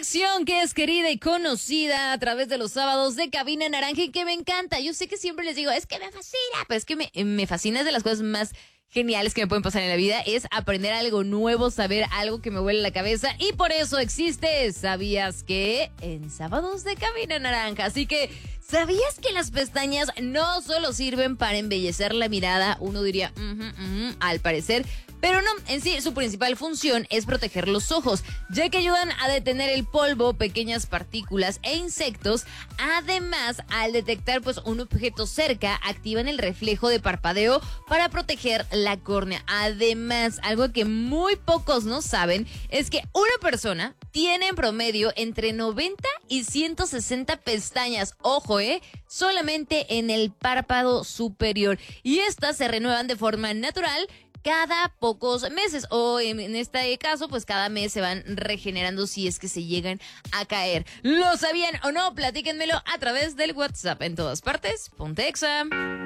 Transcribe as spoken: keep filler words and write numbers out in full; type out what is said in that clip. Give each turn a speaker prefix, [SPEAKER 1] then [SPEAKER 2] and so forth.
[SPEAKER 1] sección que es querida y conocida a través de los sábados de Cabina Naranja y que me encanta. Yo sé que siempre les digo, es que me fascina, pero es que me, me fascina, es de las cosas más geniales que me pueden pasar en la vida, es aprender algo nuevo, saber algo que me vuele la cabeza y por eso existe ¿Sabías qué? En sábados de Cabina Naranja. Así que, ¿sabías que las pestañas no solo sirven para embellecer la mirada? Uno diría, uh -huh, uh -huh, al parecer, pero no, en sí su principal función es proteger los ojos, ya que ayudan a detener el polvo, pequeñas partículas e insectos. Además, al detectar pues un objeto cerca, activan el reflejo de parpadeo para proteger la córnea. Además, algo que muy pocos no saben es que una persona tiene en promedio entre noventa y ciento sesenta pestañas, ojo, eh, solamente en el párpado superior. Y estas se renuevan de forma natural cada pocos meses, o en, en este caso, pues cada mes se van regenerando si es que se llegan a caer. ¿Lo sabían o no? Platíquenmelo a través del WhatsApp. En todas partes, Ponte Exa.